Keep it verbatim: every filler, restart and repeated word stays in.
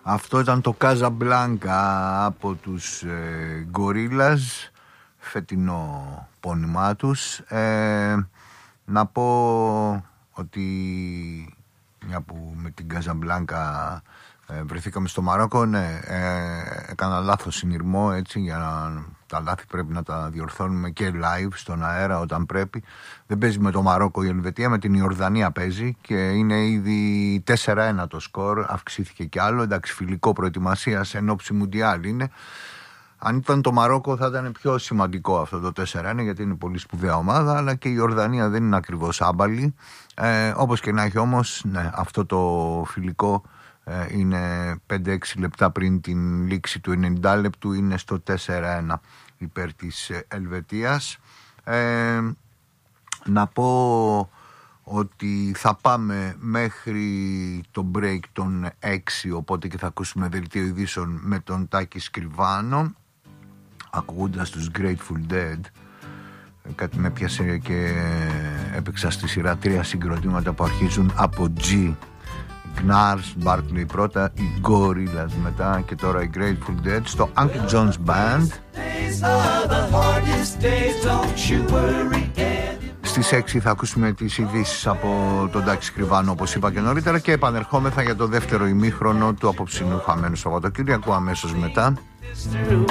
Αυτό ήταν το Casablanca από τους ε, Gorillaz, φετινό πόνημά τους. Ε, να πω ότι μια που με την Casablanca ε, βρεθήκαμε στο Μαρόκο, ναι, ε, έκανα λάθος συνειρμό, έτσι, για να, τα λάθη πρέπει να τα διορθώνουμε και live στον αέρα όταν πρέπει. Δεν παίζει με το Μαρόκο η Ελβετία, με την Ιορδανία παίζει και είναι ήδη τέσσερα ένα το σκορ, αυξήθηκε κι άλλο, εντάξει, φιλικό προετοιμασίας εν ώψη Μουντιάλ είναι. Αν ήταν το Μαρόκο θα ήταν πιο σημαντικό αυτό το τέσσερα ένα, γιατί είναι πολύ σπουδαία ομάδα, αλλά και η Ιορδανία δεν είναι ακριβώς άμπαλη. Ε, όπως και να έχει όμως, ναι, αυτό το φιλικό ε, είναι πέντε έξι λεπτά πριν την λήξη του ενενήντα λεπτού, είναι στο τέσσερα ένα υπέρ της Ελβετίας. Ε, να πω ότι θα πάμε μέχρι το break των έξι, οπότε και θα ακούσουμε δελτίο ειδήσεων με τον Τάκη Σκριβάνο, ακούγοντας τους Grateful Dead. Κάτι με πιάσε και έπαιξα στη σειρά τρία συγκροτήματα που αρχίζουν από G. Gnars, Barclay πρώτα, οι Gorillaz μετά και τώρα οι Grateful Dead στο Uncle John's Band. Στις έξι θα ακούσουμε τις ειδήσεις από τον Τάκη Σκριβάνο, όπως είπα και νωρίτερα, και επανερχόμεθα για το δεύτερο ημίχρονο του απόψινού χαμένου Σαββατοκύριακου αμέσως μετά.